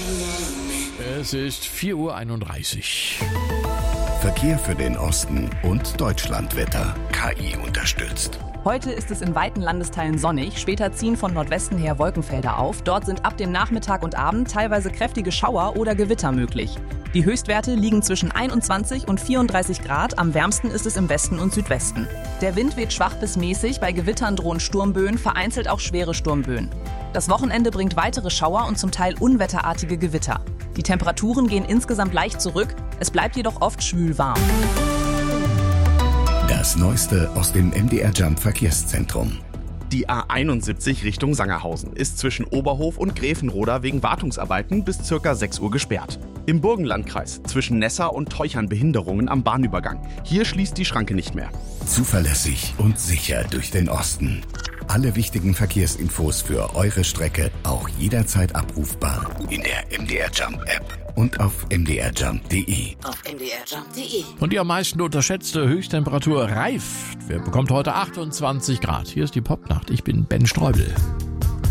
Es ist 4:31 Uhr. Verkehr für den Osten und Deutschlandwetter. KI unterstützt. Heute ist es in weiten Landesteilen sonnig, später ziehen von Nordwesten her Wolkenfelder auf. Dort sind ab dem Nachmittag und Abend teilweise kräftige Schauer oder Gewitter möglich. Die Höchstwerte liegen zwischen 21 und 34 Grad, am wärmsten ist es im Westen und Südwesten. Der Wind weht schwach bis mäßig, bei Gewittern drohen Sturmböen, vereinzelt auch schwere Sturmböen. Das Wochenende bringt weitere Schauer und zum Teil unwetterartige Gewitter. Die Temperaturen gehen insgesamt leicht zurück, es bleibt jedoch oft schwül warm. Das Neueste aus dem MDR Jump Verkehrszentrum. Die A71 Richtung Sangerhausen ist zwischen Oberhof und Gräfenroda wegen Wartungsarbeiten bis ca. 6 Uhr gesperrt. Im Burgenlandkreis zwischen Nessa und Teuchern Behinderungen am Bahnübergang. Hier schließt die Schranke nicht mehr. Zuverlässig und sicher durch den Osten. Alle wichtigen Verkehrsinfos für eure Strecke auch jederzeit abrufbar in der MDR Jump App und auf mdrjump.de. Und die am meisten unterschätzte Höchsttemperatur reift. Wer bekommt heute 28 Grad? Hier ist die Popnacht. Ich bin Ben Streubel.